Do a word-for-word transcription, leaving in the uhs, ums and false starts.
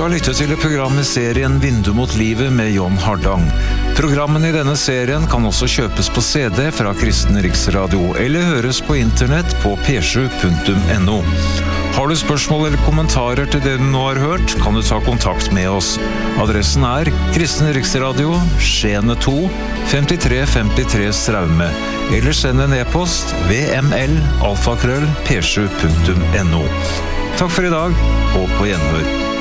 har lyttet til et program i serien Vindu mot livet med John Hardang. Programmene i denne serien kan også kjøpes på C D fra Kristen Riksradio eller høres på internett på p sju punktum n o. Har du spørsmål eller kommentarer til det du nå har hørt, kan du ta kontakt med oss. Adressen er Kristen Riksradio, Skjene to, femtitre femtitre Straume, eller send en e-post v m l alfakrøll p sju punktum n o. Takk for i dag, og på gjenhør.